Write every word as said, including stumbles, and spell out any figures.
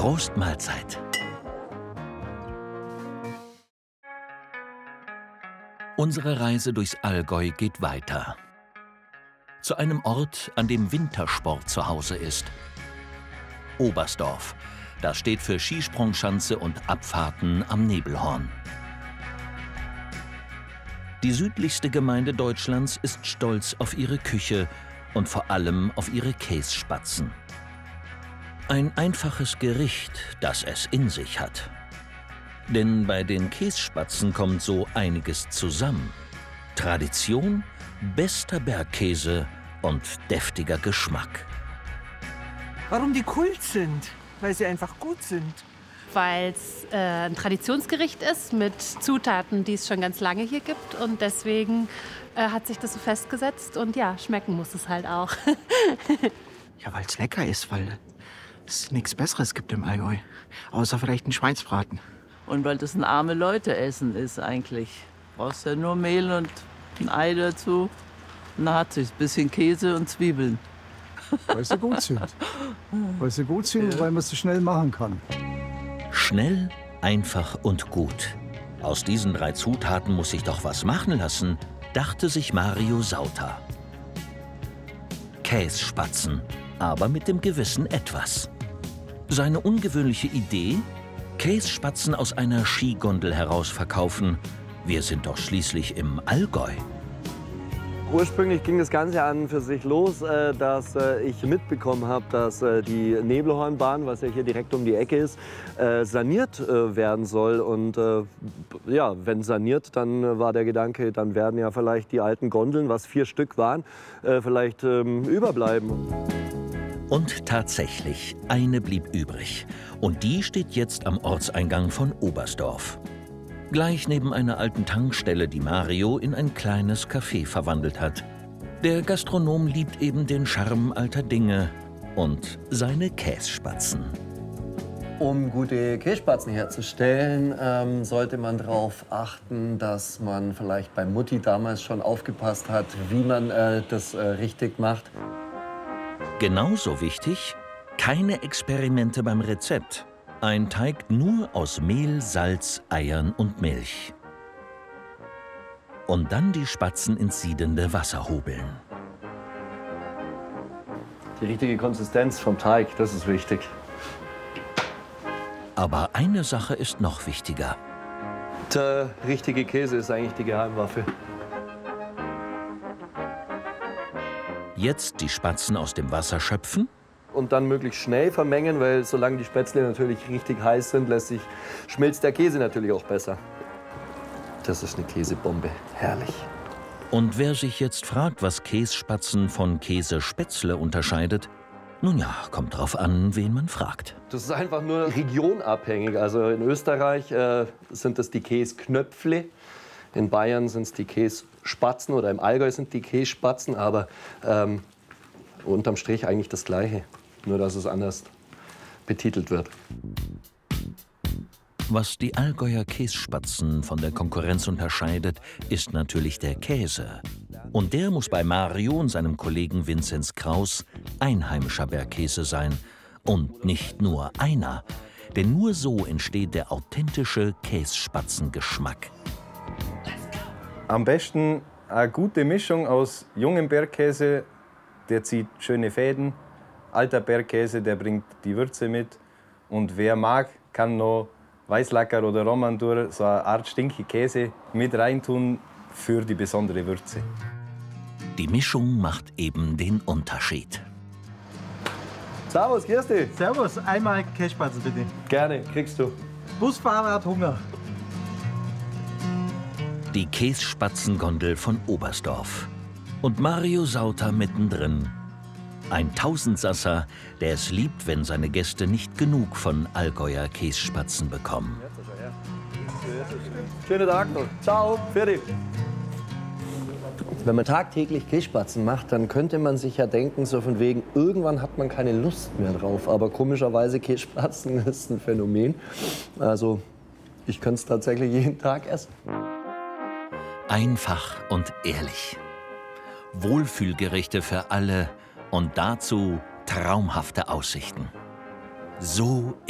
Prost Mahlzeit! Unsere Reise durchs Allgäu geht weiter. Zu einem Ort, an dem Wintersport zu Hause ist. Oberstdorf. Das steht für Skisprungschanze und Abfahrten am Nebelhorn. Die südlichste Gemeinde Deutschlands ist stolz auf ihre Küche und vor allem auf ihre Kässpatzen. Ein einfaches Gericht, das es in sich hat. Denn bei den Kässpatzen kommt so einiges zusammen. Tradition, bester Bergkäse und deftiger Geschmack. Warum die Kult sind? Weil sie einfach gut sind. Weil es äh, ein Traditionsgericht ist mit Zutaten, die es schon ganz lange hier gibt. Und deswegen äh, hat sich das so festgesetzt. Und ja, schmecken muss es halt auch. Ja, weil es lecker ist, weil es nichts Besseres gibt im Allgäu. Außer vielleicht ein Schweinsbraten. Und weil das ein arme Leute-Essen ist eigentlich. Du brauchst ja nur Mehl und ein Ei dazu. Und dann hat sich ein bisschen Käse und Zwiebeln. Weil sie gut sind. Weil sie gut sind und weil man sie schnell machen kann. Schnell, einfach und gut. Aus diesen drei Zutaten muss sich doch was machen lassen, dachte sich Mario Sauter. Kässpatzen, aber mit dem gewissen Etwas. Seine ungewöhnliche Idee? Kässpatzen aus einer Skigondel heraus verkaufen. Wir sind doch schließlich im Allgäu. Ursprünglich ging das Ganze an für sich los, äh, dass äh, ich mitbekommen habe, dass äh, die Nebelhornbahn, was ja hier direkt um die Ecke ist, äh, saniert äh, werden soll. Und äh, ja, wenn saniert, dann äh, war der Gedanke, dann werden ja vielleicht die alten Gondeln, was vier Stück waren, äh, vielleicht ähm, überbleiben. Und tatsächlich, eine blieb übrig. Und die steht jetzt am Ortseingang von Oberstdorf. Gleich neben einer alten Tankstelle, die Mario in ein kleines Café verwandelt hat. Der Gastronom liebt eben den Charme alter Dinge und seine Kässpatzen. Um gute Kässpatzen herzustellen, ähm, sollte man darauf achten, dass man vielleicht bei Mutti damals schon aufgepasst hat, wie man äh, das äh, richtig macht. Genauso wichtig, keine Experimente beim Rezept. Ein Teig nur aus Mehl, Salz, Eiern und Milch. Und dann die Spatzen ins siedende Wasser hobeln. Die richtige Konsistenz vom Teig, das ist wichtig. Aber eine Sache ist noch wichtiger. Der richtige Käse ist eigentlich die Geheimwaffe. Jetzt die Spatzen aus dem Wasser schöpfen. Und dann möglichst schnell vermengen, weil solange die Spätzle natürlich richtig heiß sind, lässt sich, schmilzt der Käse natürlich auch besser. Das ist eine Käsebombe. Herrlich. Und wer sich jetzt fragt, was Kässpatzen von Käsespätzle unterscheidet, nun ja, kommt drauf an, wen man fragt. Das ist einfach nur regionabhängig. Also in Österreich äh, sind das die Käsknöpfle. In Bayern sind es die Kässpatzen oder im Allgäu sind die Kässpatzen. Aber ähm, unterm Strich eigentlich das Gleiche. Nur, dass es anders betitelt wird. Was die Allgäuer Kässpatzen von der Konkurrenz unterscheidet, ist natürlich der Käse. Und der muss bei Mario und seinem Kollegen Vinzenz Kraus einheimischer Bergkäse sein. Und nicht nur einer. Denn nur so entsteht der authentische Kässspatzengeschmack. Am besten eine gute Mischung aus jungem Bergkäse, der zieht schöne Fäden. Alter Bergkäse, der bringt die Würze mit. Und wer mag, kann noch Weißlacker oder Romandur, so eine Art stinky Käse, mit reintun für die besondere Würze. Die Mischung macht eben den Unterschied. Servus, Kirsti. Servus, einmal Kässpatzen bitte. Gerne, kriegst du. Busfahrer hat Hunger. Die Kässpatzengondel von Oberstdorf. Und Mario Sauter mittendrin. Ein Tausendsasser, der es liebt, wenn seine Gäste nicht genug von Allgäuer Kässpatzen bekommen. Schönen Tag noch. Ciao, fertig. Wenn man tagtäglich Kässpatzen macht, dann könnte man sich ja denken, so von wegen, irgendwann hat man keine Lust mehr drauf. Aber komischerweise, Kässpatzen ist ein Phänomen. Also, ich könnte es tatsächlich jeden Tag essen. Einfach und ehrlich. Wohlfühlgerichte für alle und dazu traumhafte Aussichten. So